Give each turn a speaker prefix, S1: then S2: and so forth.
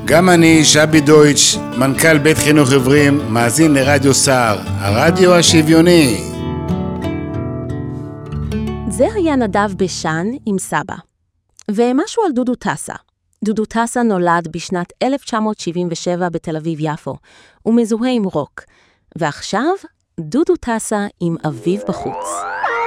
S1: גם אני, שבי דויטש, מנכ"ל בית חינוך עיוורים, מאזין לרדיו סער, הרדיו השוויוני.
S2: זה היה נדב בשן עם סבא. ומשהו על דודו טסה. דודו טסה נולד בשנת 1977 בתל אביב יפו, ומזוהה עם רוק. ועכשיו, דודו טסה עם אביו בחוץ.